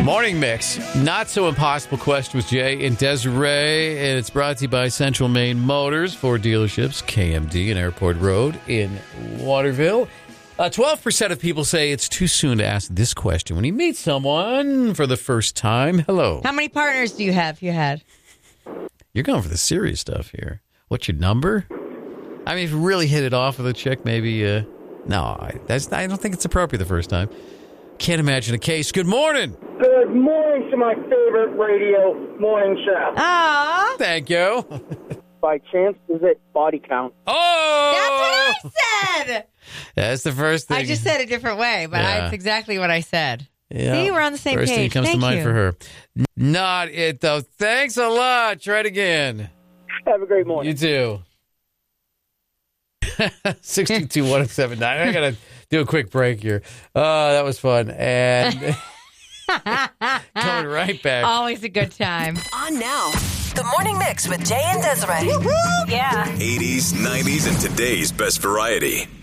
Morning Mix. Not so impossible question with Jay and Desiree. And it's brought to you by Central Maine Motors, Ford dealerships, KMD and Airport Road in Waterville. 12% of people say it's too soon to ask this question when you meet someone for the first time. Hello. How many partners do you have? You had? You're going for the serious stuff here. What's your number? I mean, if you really hit it off with a chick, maybe. No, I don't think it's appropriate the first time. Can't imagine a case. Good morning. Good morning to my favorite radio morning show. Aw. Thank you. By chance, is it body count? Oh! That's what I said. That's the first thing. I just said it a different way, but Yeah. that's exactly what I said. Yeah. See, we're on the same First page. thing that comes Thank to mind you. for her. Not it, though. Thanks a lot. Try it again. Have a great morning. You too. 622-1079. I got to do a quick break here. That was fun. And coming right back. Always a good time. On now. The Morning Mix with Jay and Desiree. Yeah. 80s, 90s, and today's best variety.